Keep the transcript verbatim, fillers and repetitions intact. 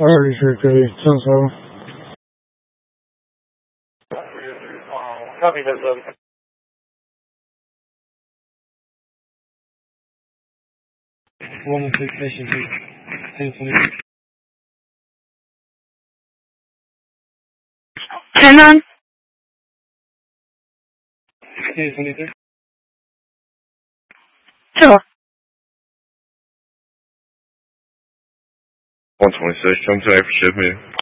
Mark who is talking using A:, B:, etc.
A: 二律师可以正说。
B: Copy this. Um,
A: Woman, please station, please. ten twenty.
C: ten on.
A: ten twenty-three.
C: Sure.
D: one twenty-six, come to for ship here.